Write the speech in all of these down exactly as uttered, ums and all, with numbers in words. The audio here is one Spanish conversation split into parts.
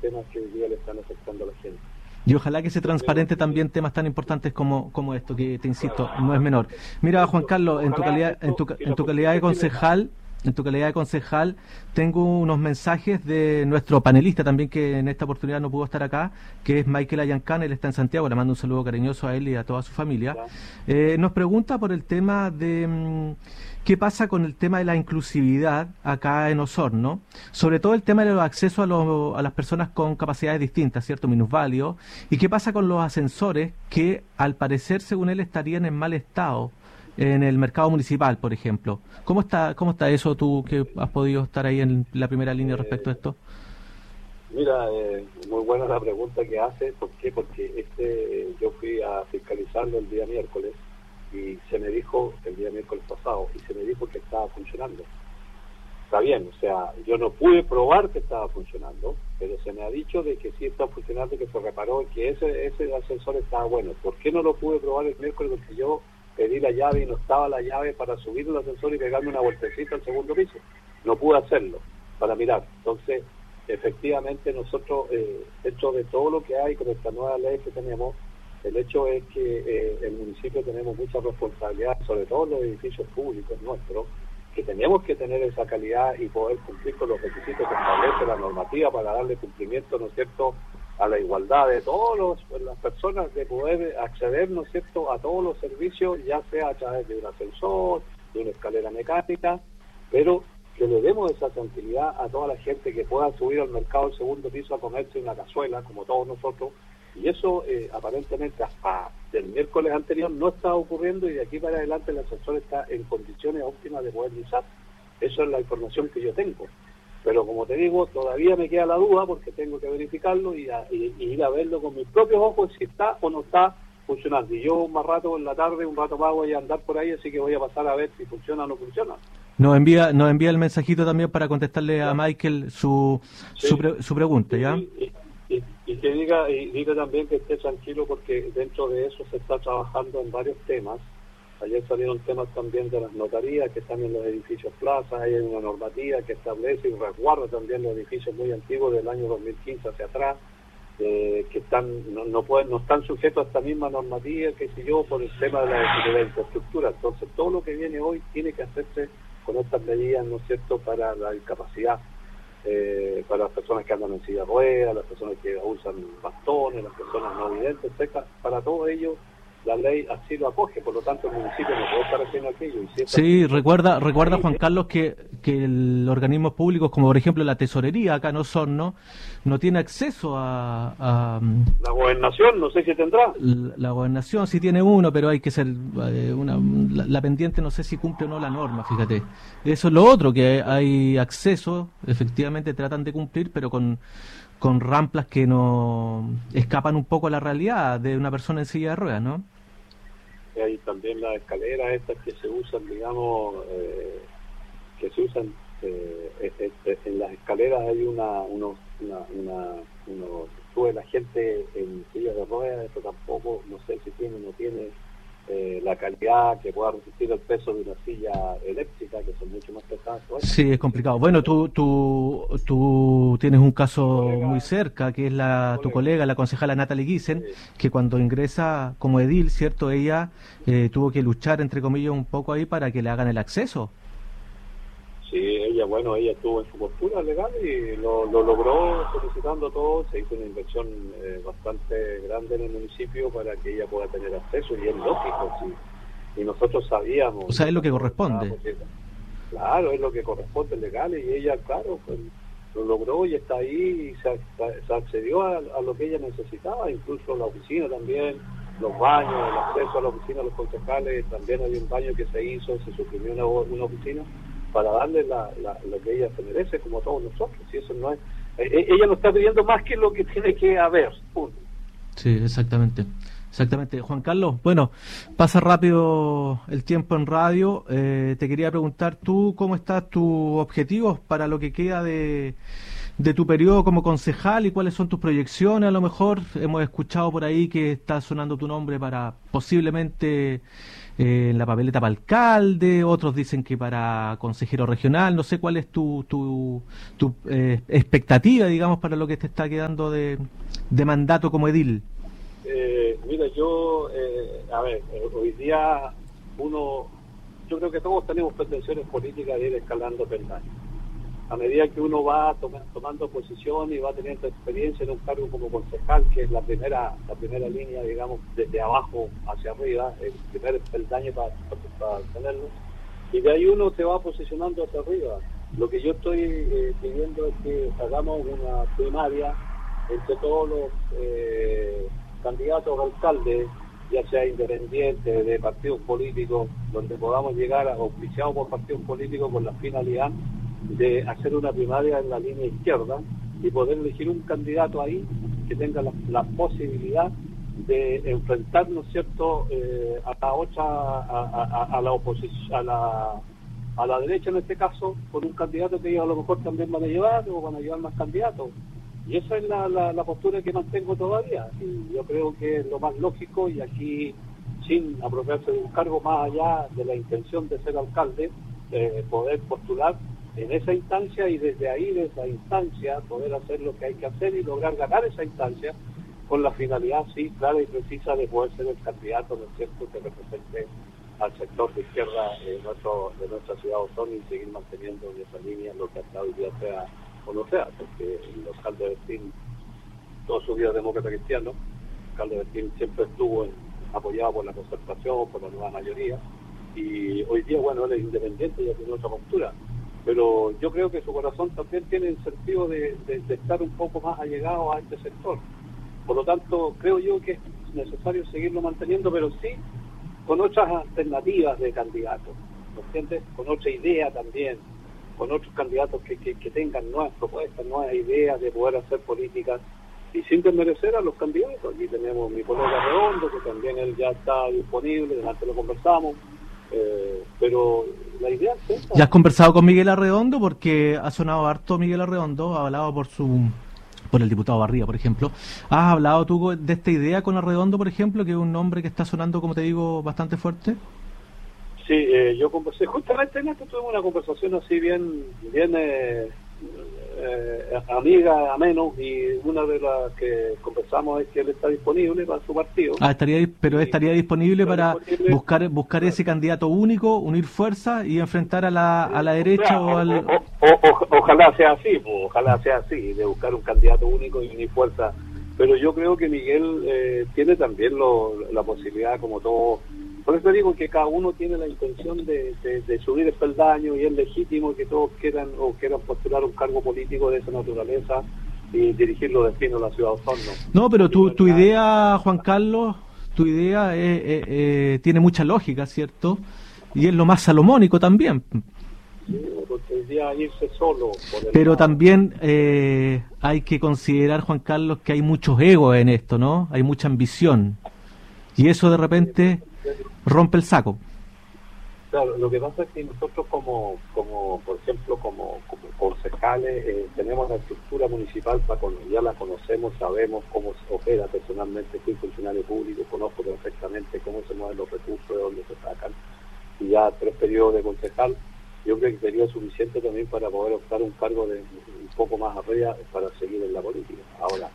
temas que hoy día le están afectando a la gente. Y ojalá que se transparente también temas tan importantes como como esto, que te insisto, no es menor. Mira, Juan Carlos, en tu calidad, en tu, en tu calidad de concejal, en tu calidad de concejal, tengo unos mensajes de nuestro panelista también, que en esta oportunidad no pudo estar acá, que es Michael Ayancán. Él está en Santiago, le mando un saludo cariñoso a él y a toda su familia. Eh, nos pregunta por el tema de mmm, qué pasa con el tema de la inclusividad acá en Osorno, sobre todo el tema de los accesos a, los, a las personas con capacidades distintas, ¿cierto?, minusválidos, y qué pasa con los ascensores que al parecer, según él, estarían en mal estado en el mercado municipal, por ejemplo. ¿Cómo está cómo está eso, tú que has podido estar ahí en la primera línea respecto a esto? Mira, eh, muy buena la pregunta que hace. ¿Por qué? Porque este yo fui a fiscalizarlo el día miércoles y se me dijo, el día miércoles pasado, y se me dijo que estaba funcionando. Está bien, o sea, yo no pude probar que estaba funcionando, pero se me ha dicho de que sí está funcionando, que se reparó, que ese, ese ascensor estaba bueno. ¿Por qué no lo pude probar el miércoles? Porque yo pedí la llave y no estaba la llave para subir el ascensor y pegarme una vueltecita al segundo piso. No pude hacerlo para mirar. Entonces, efectivamente, nosotros, eh, dentro de todo lo que hay con esta nueva ley que tenemos, el hecho es que eh, el municipio tenemos mucha responsabilidad, sobre todo en los edificios públicos nuestros, que tenemos que tener esa calidad y poder cumplir con los requisitos que establece la normativa para darle cumplimiento, ¿no es cierto?, a la igualdad de todas las personas, de poder acceder, ¿no es cierto?, a todos los servicios, ya sea a través de un ascensor, de una escalera mecánica, pero que le demos esa tranquilidad a toda la gente que pueda subir al mercado del segundo piso a comerse una cazuela, como todos nosotros, y eso eh, aparentemente hasta el miércoles anterior no está ocurriendo, y de aquí para adelante el ascensor está en condiciones óptimas de poder usar. Eso es la información que yo tengo. Pero como te digo, todavía me queda la duda porque tengo que verificarlo y, a, y, y ir a verlo con mis propios ojos si está o no está funcionando. Y yo más rato en la tarde, un rato más voy a andar por ahí, así que voy a pasar a ver si funciona o no funciona. Nos envía nos envía el mensajito también para contestarle a Michael su sí. su, pre, su pregunta, ¿ya? Y, y, y, y que diga, y diga también que esté tranquilo porque dentro de eso se está trabajando en varios temas. Ayer salieron temas también de las notarías que están en los edificios plazas, hay una normativa que establece y resguarda también los edificios muy antiguos del año dos mil quince hacia atrás, eh, que están no, no pueden no están sujetos a esta misma normativa, que si yo, por el tema de la, de la infraestructura. Entonces todo lo que viene hoy tiene que hacerse con estas medidas, ¿no es cierto?, para la discapacidad, eh, para las personas que andan en silla de ruedas, las personas que usan bastones, las personas no videntes, etcétera. Para todo ello la ley así lo acoge, por lo tanto el municipio no puede estar haciendo aquello. Y si sí, recuerda, recuerda Juan Carlos que, que el organismos públicos, como por ejemplo la tesorería acá en Osorno, no tiene acceso a, a... La gobernación, no sé si tendrá. La, la gobernación sí tiene uno, pero hay que ser eh, una la, la pendiente, no sé si cumple o no la norma, fíjate. Eso es lo otro, que hay acceso, efectivamente tratan de cumplir, pero con... con ramplas que no escapan un poco a la realidad de una persona en silla de ruedas, ¿no? Hay también las escaleras estas que se usan, digamos, eh, que se usan, eh, este, en las escaleras hay una, unos, una, una, uno, sube la gente en sillas de ruedas, esto tampoco, no sé si tiene o no tiene eh, la calidad que pueda resistir el peso de una silla eléctrica, que son mucho más pesadas. ¿No? Sí, es complicado. Bueno, tú tú tú tienes un caso colega, muy cerca, que es la tu colega, la concejala Natalie Giesen, sí, que cuando ingresa como edil, ¿cierto? Ella eh, tuvo que luchar, entre comillas, un poco ahí para que le hagan el acceso. Sí, ella, bueno, ella estuvo en su postura legal y lo, lo logró solicitando todo. Se hizo una inversión eh, bastante grande en el municipio para que ella pueda tener acceso, y es lógico, sí. Y nosotros sabíamos... O sea, es lo que corresponde. Claro, es lo que corresponde legal, y ella, claro, pues, lo logró y está ahí, y se, se accedió a, a lo que ella necesitaba, incluso la oficina también, los baños, el acceso a la oficina de los concejales, también hay un baño que se hizo, se suprimió una, una oficina, para darle la, la, lo que ella se merece, como todos nosotros. Si eso no es, eh, ella no está pidiendo más que lo que tiene que haber. Punto. Sí, exactamente. Exactamente. Juan Carlos, bueno, pasa rápido el tiempo en radio. Eh, te quería preguntar, ¿tú cómo están tus objetivos para lo que queda de, de tu periodo como concejal y cuáles son tus proyecciones? A lo mejor hemos escuchado por ahí que está sonando tu nombre para posiblemente eh, en la papeleta para alcalde, otros dicen que para consejero regional. No sé cuál es tu tu, tu eh, expectativa, digamos, para lo que te está quedando de, de mandato como edil. Eh, mira, yo, eh, a ver, eh, hoy día uno, yo creo que todos tenemos pretensiones políticas de ir escalando peldaños. A medida que uno va tom- tomando posición y va teniendo experiencia en un cargo como concejal, que es la primera la primera línea, digamos, desde abajo hacia arriba, el primer peldaño para, para, para tenerlo, y de ahí uno se va posicionando hacia arriba. Lo que yo estoy eh, pidiendo es que hagamos una primaria entre todos los eh, candidatos a alcaldes, ya sea independientes, de partidos políticos, donde podamos llegar a auspiciados por partidos políticos con la finalidad de hacer una primaria en la línea izquierda y poder elegir un candidato ahí que tenga la, la posibilidad de enfrentar, ¿no es cierto?, eh, a la otra, a, a, a la oposición, a la a la derecha en este caso, con un candidato que ellos a lo mejor también van a llevar o van a llevar más candidatos. Y esa es la, la, la postura que mantengo todavía. Y yo creo que es lo más lógico, y aquí, sin apropiarse de un cargo más allá de la intención de ser alcalde, eh, poder postular en esa instancia y desde ahí, de esa instancia, poder hacer lo que hay que hacer y lograr ganar esa instancia con la finalidad, sí, clara y precisa de poder ser el candidato, ¿no es cierto?, que represente al sector de izquierda eh, nuestro, de nuestra ciudad Osorno, y seguir manteniendo en esa línea lo que hasta hoy día sea o no sea, porque el alcalde Bertín, todo su vida demócrata cristiano, el alcalde Bertín siempre estuvo en, apoyado por la concertación, por la nueva mayoría, y hoy día, bueno, él es independiente y tiene otra postura, pero yo creo que su corazón también tiene el sentido de, de, de estar un poco más allegado a este sector. Por lo tanto, creo yo que es necesario seguirlo manteniendo, pero sí con otras alternativas de candidatos, ¿me entiendes? Con otra idea también, con otros candidatos que, que, que tengan nuevas propuestas, nuevas ideas de poder hacer políticas, y sin desmerecer a los candidatos. Aquí tenemos mi colega Redondo, que también él ya está disponible, antes lo conversamos, eh, pero la idea es esa. ¿Ya has conversado con Miguel Arredondo? Porque ha sonado harto Miguel Arredondo, ha hablado por su por el diputado Barría, por ejemplo. ¿Has hablado tú de esta idea con Arredondo, por ejemplo, que es un nombre que está sonando, como te digo, bastante fuerte? Sí, eh, yo conversé, justamente en esto tuvimos una conversación así bien, bien eh, eh, amiga, ameno, y una de las que conversamos es que él está disponible para su partido. Ah, estaría, pero estaría disponible está para disponible, buscar buscar ese candidato único, unir fuerzas y enfrentar a la a la derecha, o, sea, o al... o, o, o, ojalá sea así, pues, ojalá sea así, de buscar un candidato único y unir fuerzas. Pero yo creo que Miguel eh, tiene también lo, la posibilidad, como todo. Por eso digo que cada uno tiene la intención de, de, de subir el peldaño, y es legítimo que todos quieran o quieran postular un cargo político de esa naturaleza y dirigir los destinos de la ciudad de Osorno. No, pero tu, tu idea, Juan Carlos, tu idea eh, eh, eh, tiene mucha lógica, ¿cierto? Y es lo más salomónico también. Sí, porque hoy día irse solo. Por el Pero lado. también eh, hay que considerar, Juan Carlos, que hay muchos egos en esto, ¿no? Hay mucha ambición. Y eso de repente rompe el saco. Claro, lo que pasa es que nosotros como, como por ejemplo, como, como concejales, eh, tenemos la estructura municipal, para con, ya la conocemos, sabemos cómo se opera personalmente, soy funcionario público, conozco perfectamente cómo se mueven los recursos, de dónde se sacan, y ya tres periodos de concejal, yo creo que sería suficiente también para poder optar un cargo de un poco más arriba para seguir en la política. Ahora,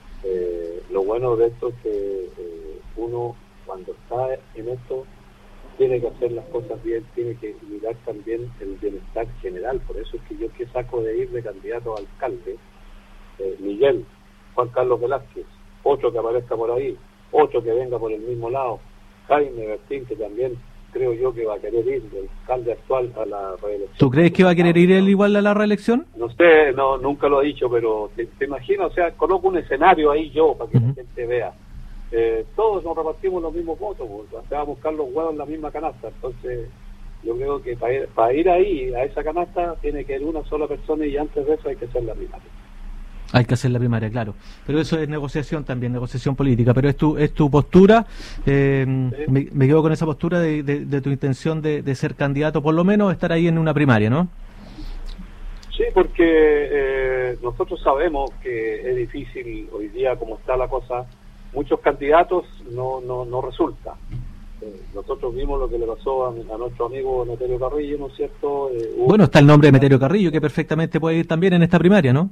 eh, lo bueno de esto es que eh, uno, cuando está en esto, tiene que hacer las cosas bien, tiene que mirar también el bienestar general. Por eso es que yo que saco de ir de candidato a alcalde, eh, Miguel, Juan Carlos Velázquez, otro que aparezca por ahí, otro que venga por el mismo lado, Jaime Bertín, que también creo yo que va a querer ir del alcalde actual a la reelección. ¿Tú crees que va a querer ir él igual a la reelección? No sé, no, nunca lo he dicho, pero te, te imagino, o sea, coloco un escenario ahí yo para que uh-huh. la gente vea. Eh, todos nos repartimos los mismos votos, pues, se va a buscar los huevos en la misma canasta. Entonces yo creo que para ir, para ir ahí a esa canasta tiene que ir una sola persona, y antes de eso hay que hacer la primaria. Hay que hacer la primaria, claro. Pero eso es negociación también, negociación política. Pero es tu es tu postura. Eh, sí. me, me quedo con esa postura de, de, de tu intención de, de ser candidato, por lo menos estar ahí en una primaria, ¿no? Sí, porque eh, nosotros sabemos que es difícil hoy día, como está la cosa. Muchos candidatos no no no resulta. eh, nosotros vimos lo que le pasó a, a nuestro amigo Emeterio Carrillo, ¿no es cierto? Eh, bueno, está el nombre de Emeterio Carrillo, que perfectamente puede ir también en esta primaria, ¿no?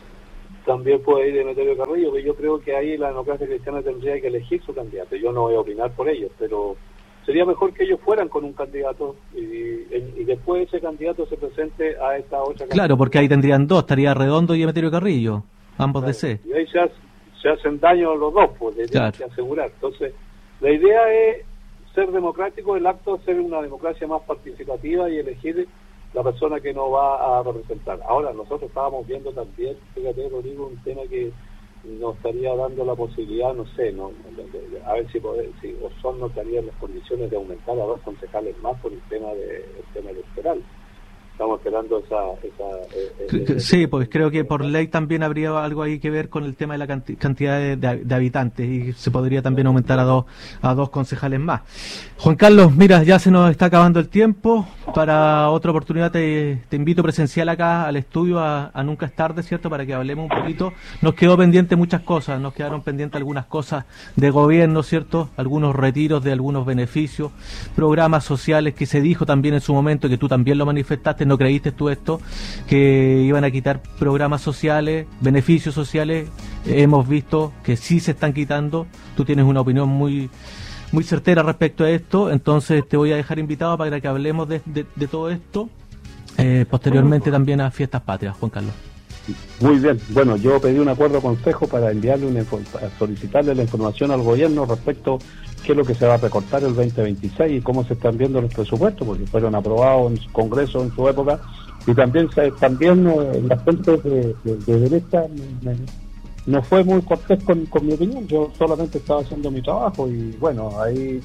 También puede ir Emeterio Carrillo, pero yo creo que ahí la democracia cristiana tendría que elegir su candidato. Yo no voy a opinar por ellos, pero sería mejor que ellos fueran con un candidato y, y, y después ese candidato se presente a esta otra. Claro, porque ahí tendrían dos, estaría Redondo y Emeterio Carrillo, ambos claro, de C. Y ahí se, hace, se hacen daño los dos, pues les claro. tienen que asegurar. Entonces, la idea es ser democrático, el acto es ser una democracia más participativa y elegir la persona que nos va a representar. Ahora, nosotros estábamos viendo también, fíjate, Rodrigo, un tema que nos estaría dando la posibilidad, no sé, no, a ver si, poder, si Osorno nos daría las condiciones de aumentar a dos concejales más por el tema, de, el tema electoral. Estamos esperando esa... esa eh, eh, sí, pues creo que por ley también habría algo ahí que ver con el tema de la canti cantidad de, de, de habitantes y se podría también aumentar a dos a dos concejales más. Juan Carlos, mira, ya se nos está acabando el tiempo. Para otra oportunidad te, te invito presencial acá al estudio, a, a Nunca es Tarde, ¿cierto? Para que hablemos un poquito. Nos quedó pendiente muchas cosas, nos quedaron pendientes algunas cosas de gobierno, ¿cierto? Algunos retiros de algunos beneficios, programas sociales que se dijo también en su momento, que tú también lo manifestaste. ¿No creíste tú esto? Que iban a quitar programas sociales, beneficios sociales. Hemos visto que sí se están quitando. Tú tienes una opinión muy muy certera respecto a esto, entonces te voy a dejar invitado para que hablemos de, de, de todo esto, eh, posteriormente también a Fiestas Patrias, Juan Carlos. Muy bien, bueno, yo pedí un acuerdo consejo para enviarle una solicitarle la información al gobierno respecto a qué es lo que se va a recortar el veinte veintiséis y cómo se están viendo los presupuestos, porque fueron aprobados en su Congreso en su época, y también también eh, la gente de, de, de derecha me, me, no fue muy cortés con, con mi opinión. Yo solamente estaba haciendo mi trabajo y bueno, ahí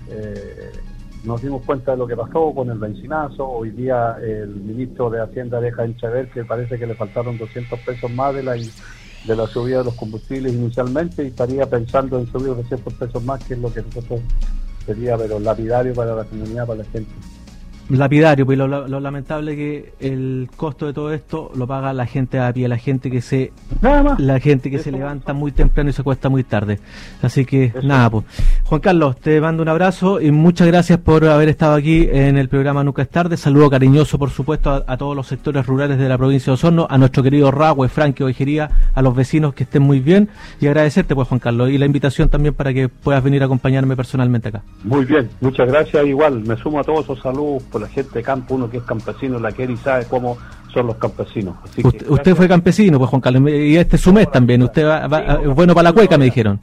eh, nos dimos cuenta de lo que pasó con el benzinazo. Hoy día el ministro de Hacienda deja entrever que parece que le faltaron doscientos pesos más de la de la subida de los combustibles inicialmente, y estaría pensando en subir doscientos pesos más, que es lo que nosotros sería, pero lapidario para la comunidad, para la gente. Lapidario, pues lo, lo lamentable es que el costo de todo esto lo paga la gente a pie, la gente que se nada más. la gente que eso se levanta muy temprano y se acuesta muy tarde. Así que eso. Nada, pues. Juan Carlos, te mando un abrazo y muchas gracias por haber estado aquí en el programa Nunca es Tarde. Saludo cariñoso, por supuesto, a, a todos los sectores rurales de la provincia de Osorno, a nuestro querido Rahue, Franque, Ovejería, a los vecinos, que estén muy bien, y agradecerte, pues, Juan Carlos, y la invitación también para que puedas venir a acompañarme personalmente acá. Muy bien, muchas gracias. Igual me sumo a todos esos saludos por la gente de campo, uno que es campesino, la quiere y sabe cómo son los campesinos. Así usted, que, usted fue campesino, pues, Juan Carlos, y este es su mes también. Usted va, va, es bueno para la cueca, me dijeron.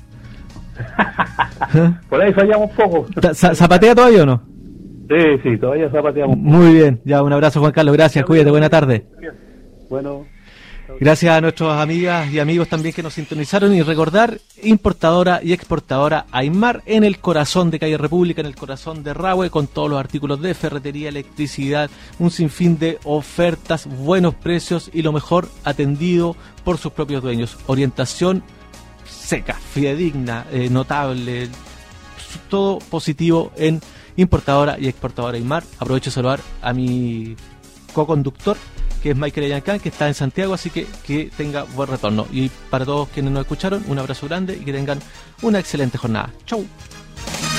Por ahí fallamos poco. ¿Zapatea todavía o no? Sí, sí, todavía zapateamos. Muy bien, ya, un abrazo, Juan Carlos, gracias, cuídate, buena tarde. Bueno. Gracias a nuestras amigas y amigos también que nos sintonizaron, y recordar, importadora y exportadora Aymar, en el corazón de Calle República, en el corazón de Rahue, con todos los artículos de ferretería, electricidad, un sinfín de ofertas, buenos precios y lo mejor, atendido por sus propios dueños. Orientación seca, fidedigna, eh, notable, todo positivo en importadora y exportadora Aymar. Aprovecho de saludar a mi co-conductor, que es Michael Ayancán, que está en Santiago, así que que tenga buen retorno. Y para todos quienes nos escucharon, un abrazo grande y que tengan una excelente jornada. Chau.